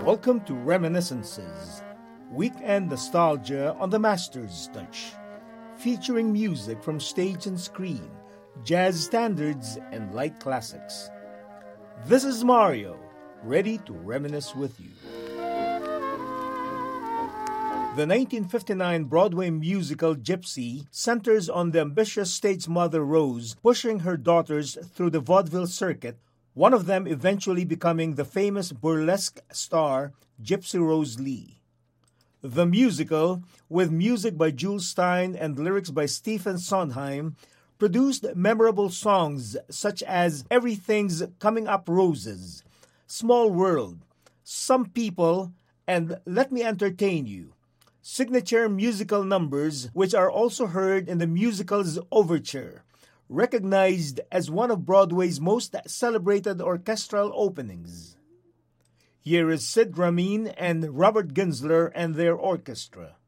Welcome to Reminiscences, weekend nostalgia on the Master's Touch, featuring music from stage and screen, jazz standards, and light classics. This is Mario, ready to reminisce with you. The 1959 Broadway musical Gypsy centers on the ambitious stage mother Rose pushing her daughters through the vaudeville circuit, one of them eventually becoming the famous burlesque star Gypsy Rose Lee. The musical, with music by Jules Stein and lyrics by Stephen Sondheim, produced memorable songs such as Everything's Coming Up Roses, Small World, Some People, and Let Me Entertain You, signature musical numbers which are also heard in the musical's overture, recognized as one of Broadway's most celebrated orchestral openings. Here is Sid Ramin and Robert Ginsler and their orchestra.